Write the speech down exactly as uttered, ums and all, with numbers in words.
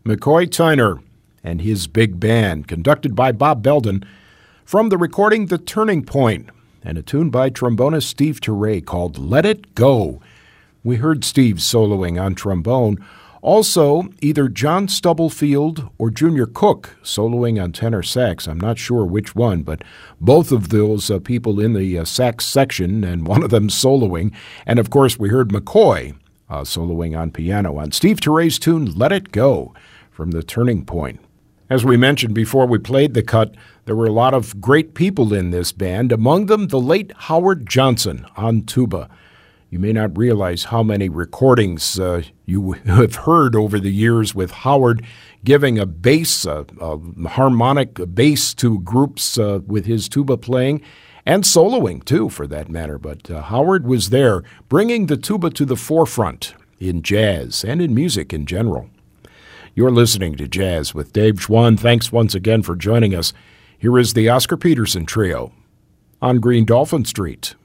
McCoy Tyner and his big band, conducted by Bob Belden, from the recording The Turning Point, and a tune by trombonist Steve Turre called Let It Go. We heard Steve soloing on trombone. Also, either John Stubblefield or Junior Cook soloing on tenor sax. I'm not sure which one, but both of those uh, people in the uh, sax section, and one of them soloing. And, of course, we heard McCoy uh, soloing on piano on Steve Turre's tune, Let It Go, from The Turning Point. As we mentioned before we played the cut, there were a lot of great people in this band, among them the late Howard Johnson on tuba. You may not realize how many recordings uh, you have heard over the years with Howard giving a bass, a, a harmonic bass to groups uh, with his tuba playing, and soloing too, for that matter. But uh, Howard was there, bringing the tuba to the forefront in jazz and in music in general. You're listening to Jazz with Dave Schwann. Thanks once again for joining us. Here is the Oscar Peterson Trio on Green Dolphin Street.